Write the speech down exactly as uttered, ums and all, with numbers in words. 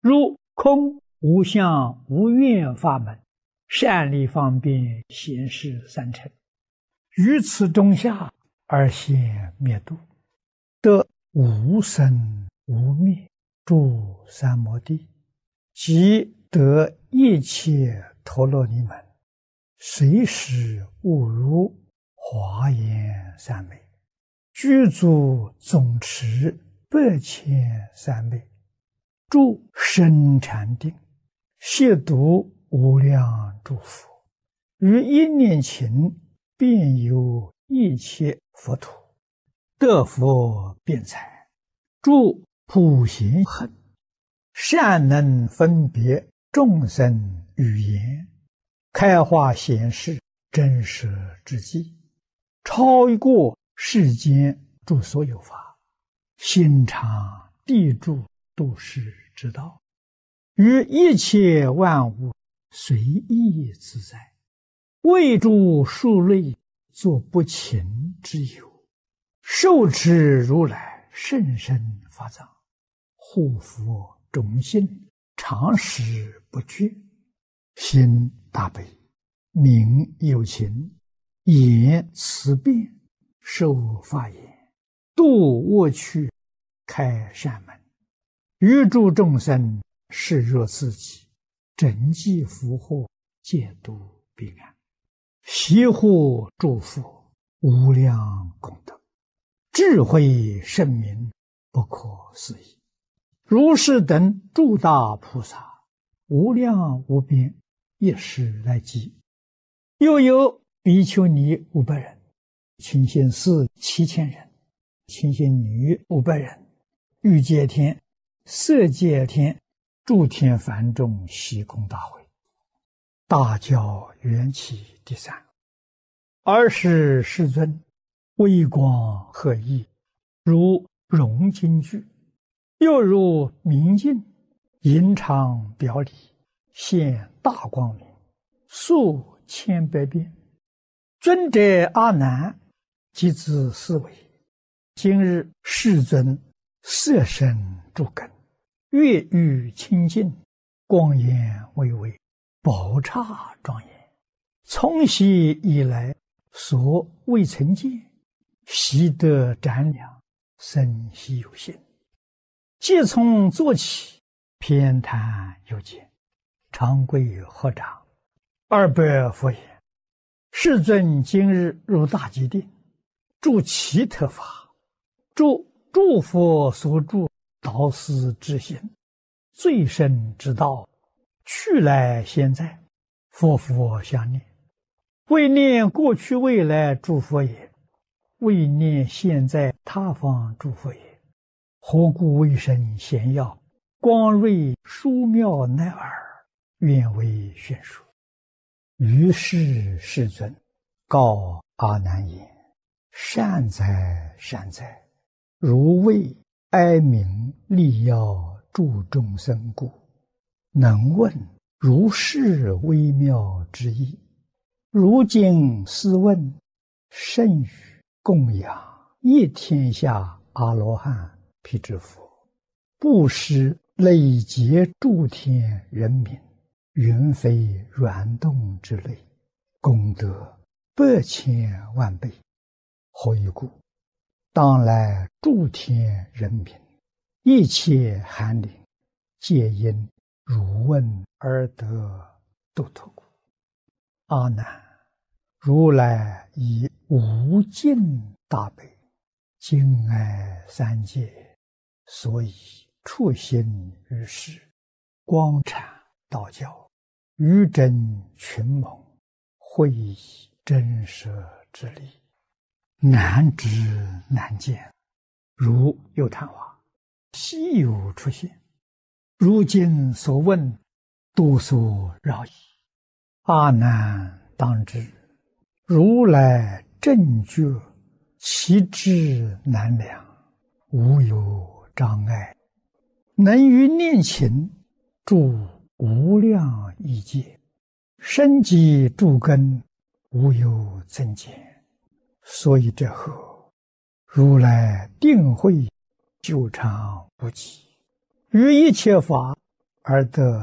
如空无相无愿法门，善利方便显示三乘，于此中下而现灭度，得无生无灭诸三摩地，即得一切陀罗尼门，随时悟入华严三昧，具足总持百千三昧，住深禅定，亵渎无量诸佛，于一念勤遍游一切佛土，得佛辩才，住普贤行，善能分别众生语言，开化显示真实之际，超过世间诸所有法，心常地住度世之道，于一切万物随意自在，为诸数类作不勤之有，受持如来甚深法藏，护佛忠信，常时不绝，心大悲，名有情，言慈辩，受法言，度恶趣，开善门，于诸众生视若自己，整济福祸，戒度彼岸，悉护诸佛无量功德，智慧圣明，不可思议。如是等诸大菩萨，无量无边，一时来集。又有比丘尼五百人，清心寺七千人，清心女五百人，欲界天、色界天、诸天梵众悉空大会，大教缘起第三。尔时世尊微光赫熠，如融金具，又如明镜，银常表里，现大光明，数千百变。尊者阿难即自思维，今日世尊色身诸根，月欲清净，光颜巍巍，宝刹庄严，从昔以来所未曾见，习得瞻量，生悉有心。即从坐起，偏袒有见，长跪合掌，二百佛言：世尊今日入大吉定，住奇特法，住诸佛所住导师之心，最深之道，去来现在，佛佛相念，为念过去未来诸佛也，为念现在他方诸佛也。何故为身显耀，光瑞殊妙乃尔，愿为宣说。于是世尊告阿难言：善哉善哉，如为哀鸣利要助众生故，能问如是微妙之意。如今斯问，甚于供养一天下阿罗汉辟支佛，布施累劫诸天人民，云飞软动之类，功德百千万倍。何以故？当来诸天人民，一切寒灵，皆因汝问而得度脱故。阿难，如来以无尽大悲，敬爱三界，所以处心于世，光阐道教，于真群蒙，会以真实之理，难知难见，如有昙花，稀有出现。如今所问，多所扰矣。阿难当知，如来正觉，其智难量，无有障碍，能于念勤住无量亿界，深积诸根，无有增减。所以这后，如来定慧久长无极，于一切法而得